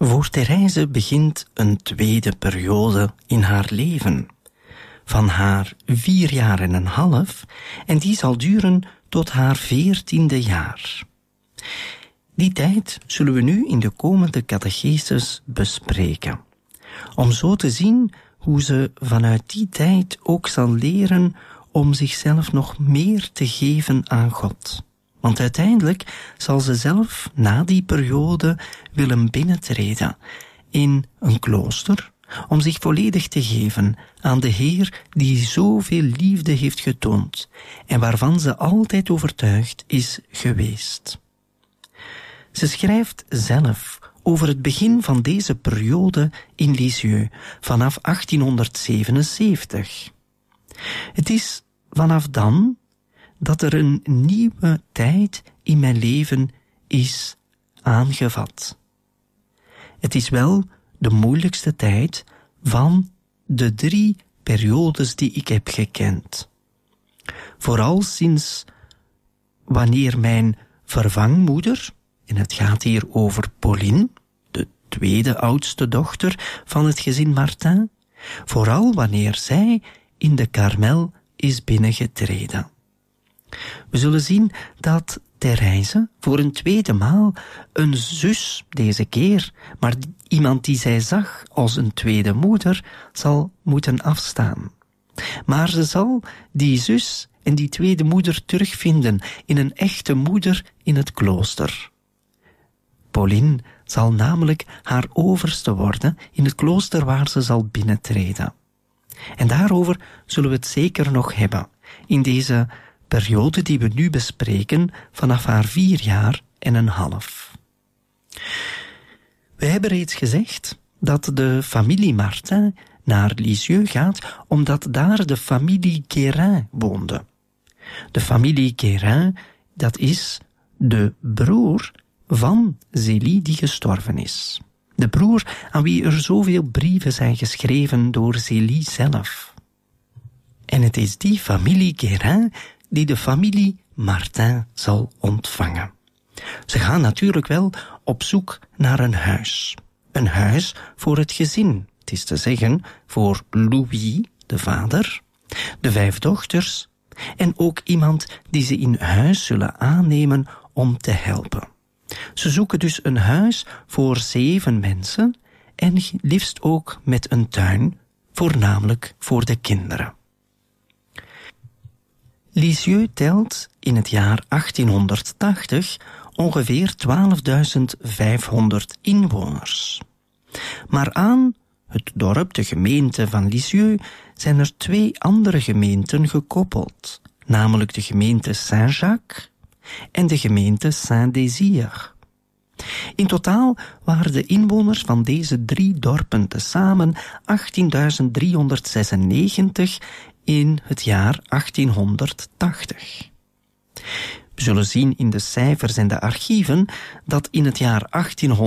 Voor Therese begint een tweede periode in haar leven. Van haar 4 jaar en een half, en die zal duren tot haar 14e jaar. Die tijd zullen we nu in de komende catechesis bespreken. Om zo te zien hoe ze vanuit die tijd ook zal leren om zichzelf nog meer te geven aan God. Want uiteindelijk zal ze zelf na die periode willen binnentreden in een klooster om zich volledig te geven aan de Heer die zoveel liefde heeft getoond en waarvan ze altijd overtuigd is geweest. Ze schrijft zelf over het begin van deze periode in Lisieux vanaf 1877. Het is vanaf dan dat er een nieuwe tijd in mijn leven is aangevat. Het is wel de moeilijkste tijd van de 3 periodes die ik heb gekend. Vooral sinds wanneer mijn vervangmoeder, en het gaat hier over Pauline, de tweede oudste dochter van het gezin Martin, vooral wanneer zij in de Karmel is binnengetreden. We zullen zien dat Therese voor een tweede maal een zus deze keer, maar iemand die zij zag als een tweede moeder, zal moeten afstaan. Maar ze zal die zus en die tweede moeder terugvinden in een echte moeder in het klooster. Pauline zal namelijk haar overste worden in het klooster waar ze zal binnentreden. En daarover zullen we het zeker nog hebben in deze periode die we nu bespreken vanaf haar 4 jaar en een half. We hebben reeds gezegd dat de familie Martin naar Lisieux gaat omdat daar de familie Guérin woonde. De familie Guérin, dat is de broer van Zélie die gestorven is. De broer aan wie er zoveel brieven zijn geschreven door Zélie zelf. En het is die familie Guérin die de familie Martin zal ontvangen. Ze gaan natuurlijk wel op zoek naar een huis. Een huis voor het gezin. Het is te zeggen voor Louis, de vader, de 5 dochters en ook iemand die ze in huis zullen aannemen om te helpen. Ze zoeken dus een huis voor 7 mensen en liefst ook met een tuin, voornamelijk voor de kinderen. Lisieux telt in het jaar 1880 ongeveer 12.500 inwoners. Maar aan het dorp, de gemeente van Lisieux, zijn er 2 andere gemeenten gekoppeld, namelijk de gemeente Saint-Jacques en de gemeente Saint-Désir. In totaal waren de inwoners van deze 3 dorpen tezamen 18.396 in het jaar 1880. We zullen zien in de cijfers en de archieven dat in het jaar 1800